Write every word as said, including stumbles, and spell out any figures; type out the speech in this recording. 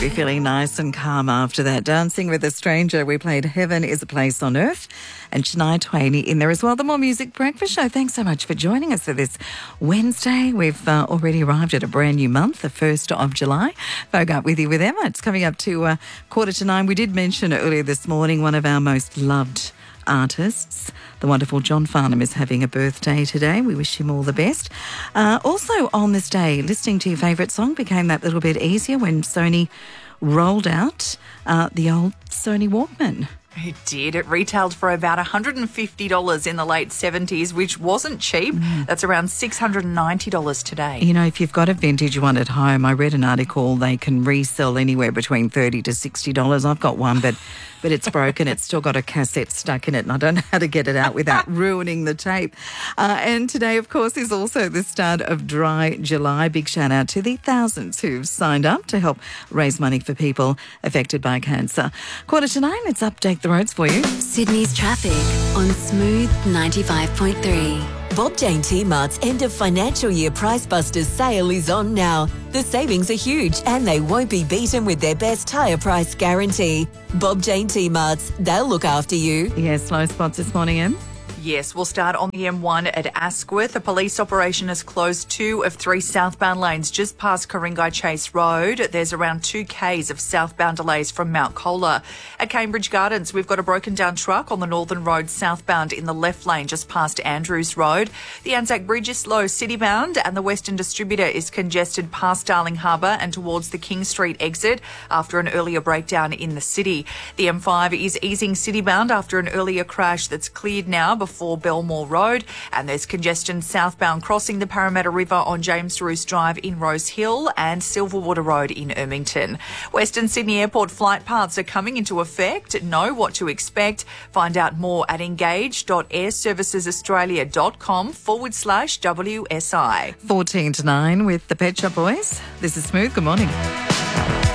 Hope you're feeling nice and calm after that. Dancing with a Stranger, we played Heaven is a Place on Earth, and Shania Twain in there as well. The More Music Breakfast Show. Thanks so much for joining us for this Wednesday. We've uh, already arrived at a brand new month, the first of July. Vogue Up With You with Emma. It's coming up to uh, quarter to nine. We did mention earlier this morning one of our most loved artists, the wonderful John Farnham, is having a birthday today. We wish him all the best. Uh, also on this day, listening to your favourite song became that little bit easier when Sony rolled out uh, the old Sony Walkman. It did. It retailed for about one hundred fifty dollars in the late seventies, which wasn't cheap. Mm. That's around six hundred ninety dollars today. You know, if you've got a vintage one at home, I read an article, they can resell anywhere between thirty to sixty dollars. I've got one, but but it's broken. It's still got a cassette stuck in it, and I don't know how to get it out without ruining the tape. Uh, and today, of course, is also the start of Dry July. Big shout out to the thousands who've signed up to help raise money for people affected by cancer. Quarter to nine, let's update the roads for you. Sydney's traffic on Smooth ninety-five point three. Bob Jane T-Mart's end of financial year Price Busters sale is on now. The savings are huge and they won't be beaten with their best higher price guarantee. Bob Jane T-Mart's, they'll look after you. Yeah, slow spots this morning, Em. Yes, we'll start on the M one at Asquith. A police operation has closed two of three southbound lanes just past Ku-ring-gai Chase Road. There's around two k's of southbound delays from Mount Colah. At Cambridge Gardens, we've got a broken down truck on the Northern Road southbound in the left lane just past Andrews Road. The Anzac Bridge is slow citybound and the Western Distributor is congested past Darling Harbour and towards the King Street exit after an earlier breakdown in the city. The M five is easing citybound after an earlier crash that's cleared now before Before Belmore Road, and there's congestion southbound crossing the Parramatta River on James Roos Drive in Rose Hill and Silverwater Road in Ermington. Western Sydney Airport flight paths are coming into effect. Know what to expect. Find out more at engage.airservicesaustralia.com forward slash WSI. fourteen to nine with the Pet Shop Boys. This is Smooth. Good morning.